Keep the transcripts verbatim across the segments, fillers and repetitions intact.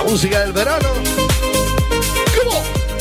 música del verano. ¿Cómo?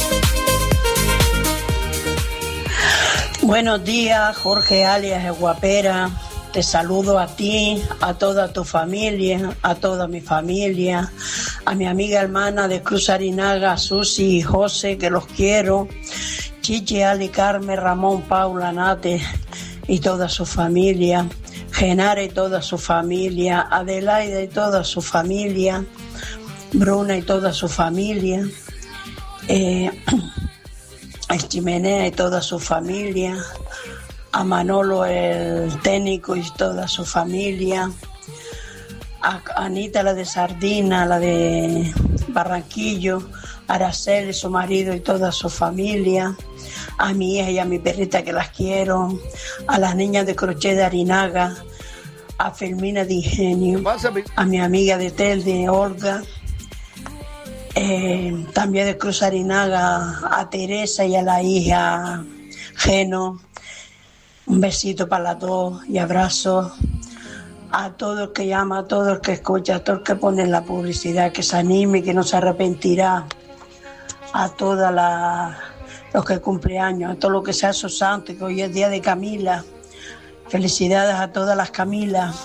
Buenos días, Jorge alias El Guapera. Te saludo a ti, a toda tu familia, a toda mi familia, a mi amiga hermana de Cruz Arinaga, Susi y José, que los quiero, Chichi, Ali, Carmen, Ramón, Paula, Nate y toda su familia, Genara y toda su familia, Adelaida y toda su familia, Bruna y toda su familia, eh, el Chimenea y toda su familia, a Manolo el técnico y toda su familia, a Anita la de Sardina, la de Barranquillo, a Araceli su marido y toda su familia, a mi hija y a mi perrita que las quiero, a las niñas de crochet de Arinaga, a Fermina de Ingenio, a mi amiga de Telde, Olga, eh, también de Cruz Arinaga, a Teresa y a la hija Geno. Un besito para las dos y abrazos a todo el que llama, a todo el que escucha, a todo el que pone la publicidad, que se anime, que no se arrepentirá, a todos los que cumpleaños, a todo lo que sea su santo, que hoy es día de Camila. Felicidades a todas las Camilas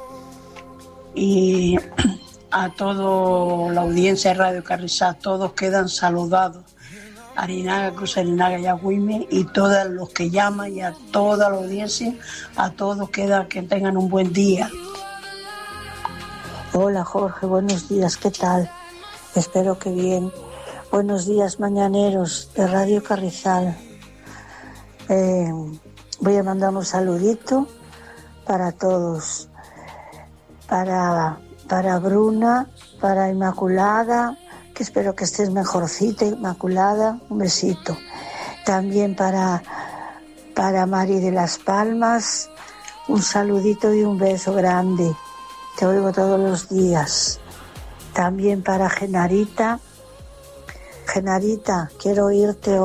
y a toda la audiencia de Radio Carrizal, todos quedan saludados. Arinaga, Cruz Arinaga y Agüime y todos los que llaman y a toda la audiencia, a todos queda que tengan un buen día. Hola Jorge, buenos días, ¿qué tal? Espero que bien. Buenos días mañaneros de Radio Carrizal. Eh, voy a mandar un saludito para todos, para, para Bruna, para Inmaculada, que espero que estés mejorcita, Inmaculada, un besito. También para, para Mari de las Palmas, un saludito y un beso grande. Te oigo todos los días. También para Genarita. Genarita, quiero oírte